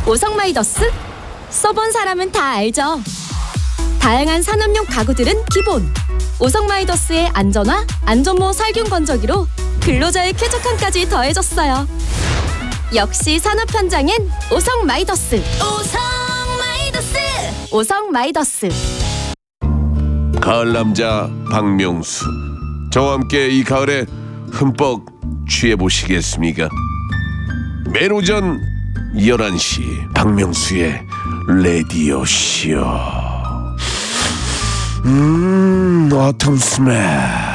오성마이더스? 써본 사람은 다 알죠. 다양한 산업용 가구들은 기본. 오성마이더스의 안전화, 안전모 살균 건조기로 근로자의 쾌적함까지 더해졌어요. 역시 산업 현장엔 오성마이더스. 오성마이더스. 가을 남자 박명수, 저와 함께 이 가을에 흠뻑 취해보시겠습니까? 매일 오전 11시 박명수의 라디오쇼. autumn smell.